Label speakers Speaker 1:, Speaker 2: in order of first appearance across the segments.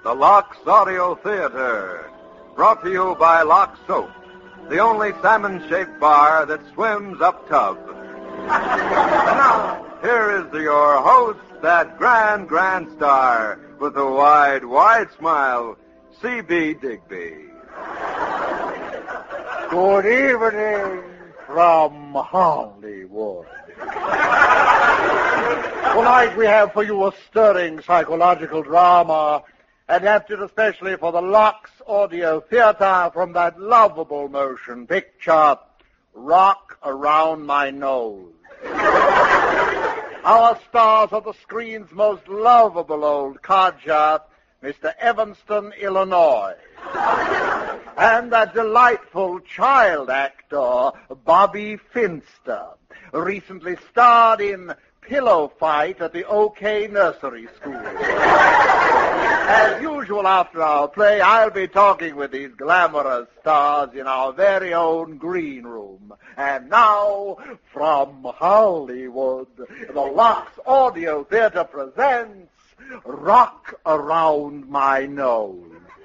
Speaker 1: the Locks Audio Theater, brought to you by Locks Soap, the only salmon-shaped bar that swims up tub. And now, here is your host, that grand star, with a wide smile, C.B. Digby.
Speaker 2: Good evening from Hollywood. Tonight we have for you a stirring psychological drama adapted especially for the Locks Audio Theater from that lovable motion picture, Rock Around My Nose. Our stars are the screen's most lovable old codger, Mr. Evanston, Illinois, and that delightful child actor, Bobby Finster, recently starred in Pillow Fight at the OK Nursery School. As usual after our play, I'll be talking with these glamorous stars in our very own green room. And now, from Hollywood, the Locks Audio Theater presents Rock Around My Nose.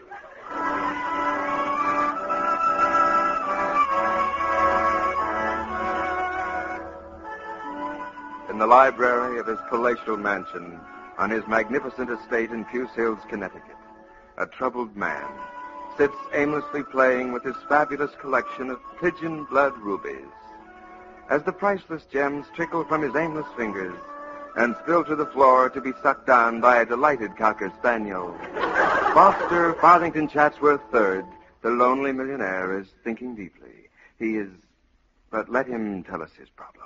Speaker 1: In the library of his palatial mansion on his magnificent estate in Puce Hills, Connecticut, a troubled man sits aimlessly playing with his fabulous collection of pigeon blood rubies. As the priceless gems trickle from his aimless fingers and spill to the floor to be sucked down by a delighted cocker spaniel, Foster Farthington Chatsworth III, the lonely millionaire, is thinking deeply. He is... But let him tell us his problem.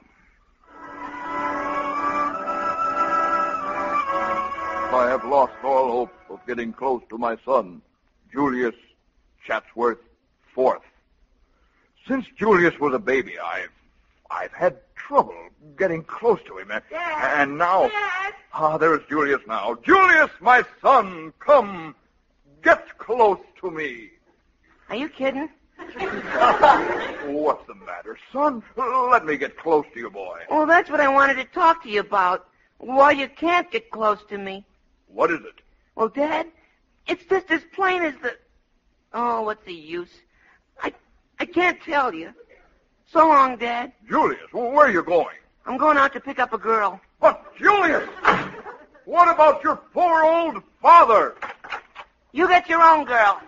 Speaker 3: I have lost all hope of getting close to my son, Julius Chatsworth IV. Since Julius was a baby, I've had trouble getting close to him.
Speaker 4: Dad.
Speaker 3: And now...
Speaker 4: Dad.
Speaker 3: There's Julius now. Julius, my son, come. Get close to me.
Speaker 4: Are you kidding?
Speaker 3: What's the matter, son? Let me get close to you, boy.
Speaker 4: Well, that's what I wanted to talk to you about. Why you can't get close to me.
Speaker 3: What is it?
Speaker 4: Well, Dad, it's just as plain as the... Oh, what's the use? I can't tell you. So long, Dad.
Speaker 3: Julius, where are you going?
Speaker 4: I'm going out to pick up a girl.
Speaker 3: But, Julius! What about your poor old father?
Speaker 4: You get your own girl.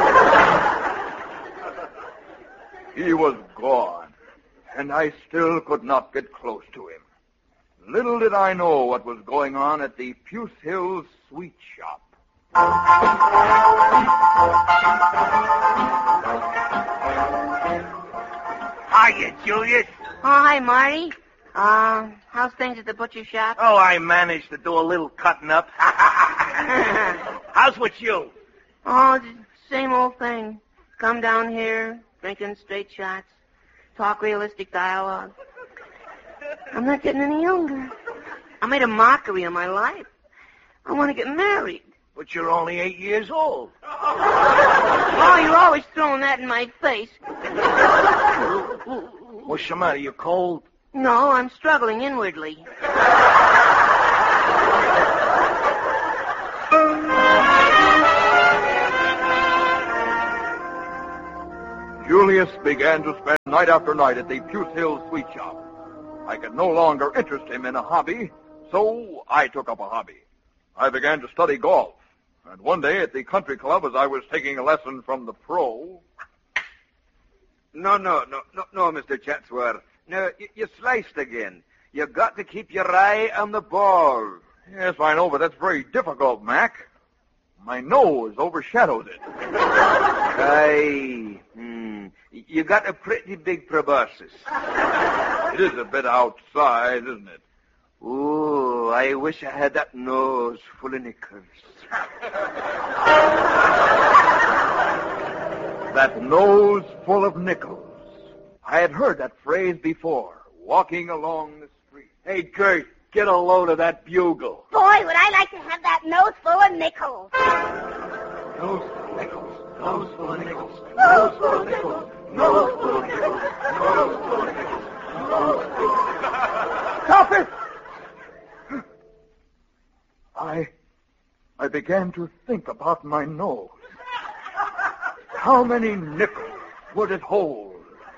Speaker 3: He was gone, and I still could not get close to him. Little did I know what was going on at the Puce Hills Sweet Shop.
Speaker 5: Hiya, Julius.
Speaker 4: Oh, hi, Marty. How's things at the butcher shop?
Speaker 5: Oh, I managed to do a little cutting up. How's with you?
Speaker 4: Oh, the same old thing. Come down here, drinking straight shots, talk realistic dialogue. I'm not getting any younger. I made a mockery of my life. I want to get married.
Speaker 5: But you're only 8 years old.
Speaker 4: Oh, you're always throwing that in my face.
Speaker 5: What's the matter? You cold?
Speaker 4: No, I'm struggling inwardly.
Speaker 3: Julius began to spend night after night at the Puce Hills Sweet Shop. I could no longer interest him in a hobby, so I took up a hobby. I began to study golf. And one day at the country club, as I was taking a lesson from the pro...
Speaker 1: No, Mr. Chatsworth. No, you sliced again. You've got to keep your eye on the ball.
Speaker 3: Yes, I know, but that's very difficult, Mac. My nose overshadows it.
Speaker 1: You got a pretty big proboscis.
Speaker 3: It is a bit outside, isn't it?
Speaker 1: Ooh, I wish I had that nose full of nickels.
Speaker 3: That nose full of nickels. I had heard that phrase before, walking along the street.
Speaker 5: Hey, Kurt, get a load of that bugle.
Speaker 6: Boy, would I like to have that nose full of nickels.
Speaker 3: Nose full of nickels. Nose full of nickels. Nose full of nickels. Nose full of nickels. Nose full of nickels. Nose full of nickels. Stop it! I began to think about my nose. How many nickels would it hold?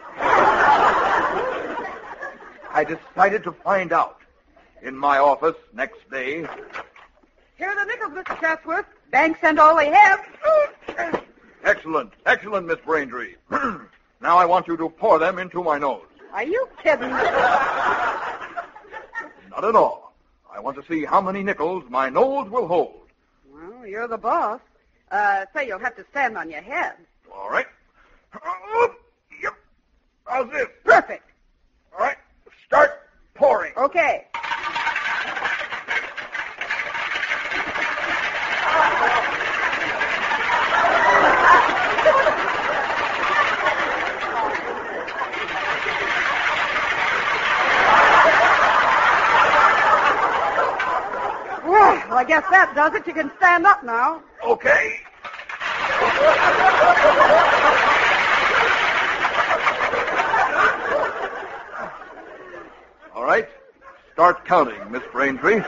Speaker 3: I decided to find out. In my office next day.
Speaker 7: Here are the nickels, Mr. Chatsworth. Banks and all they have.
Speaker 3: Excellent, Miss Braintree. Now I want you to pour them into my nose.
Speaker 7: Are you kidding?
Speaker 3: Not at all. I want to see how many nickels my nose will hold.
Speaker 7: Well, you're the boss. Say, you'll have to stand on your head.
Speaker 3: All right. Yep. How's this?
Speaker 7: Perfect.
Speaker 3: All right. Start pouring.
Speaker 7: Okay. Well, I guess that does it. You can stand up now.
Speaker 3: Okay. All right. Start counting, Miss Braintree.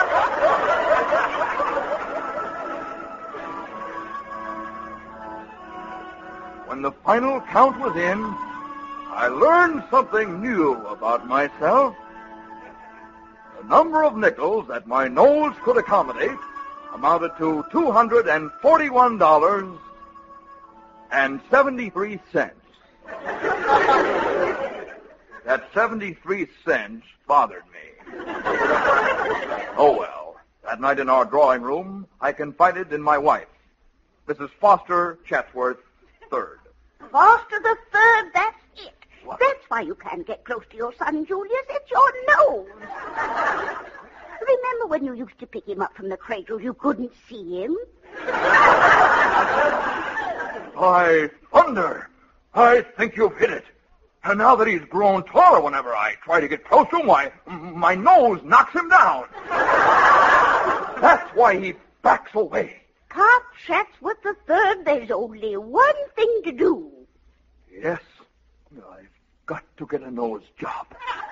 Speaker 3: When the final count was in, I learned something new about myself. The number of nickels that my nose could accommodate amounted to $241.73. That 73 cents bothered me. Oh, well. That night in our drawing room, I confided in my wife, Mrs. Foster Chatsworth III.
Speaker 6: Foster the Third, that's it.
Speaker 3: What?
Speaker 6: That's why you can't get close to your son, Julius. It's your nose. Remember when you used to pick him up from the cradle, you couldn't see him?
Speaker 3: By thunder! I think you've hit it. And now that he's grown taller, whenever I try to get close to him, why, my nose knocks him down. That's why he backs away.
Speaker 6: Pop Chatsworth the Third, there's only one thing to do.
Speaker 3: Yes, I've got to get a nose job.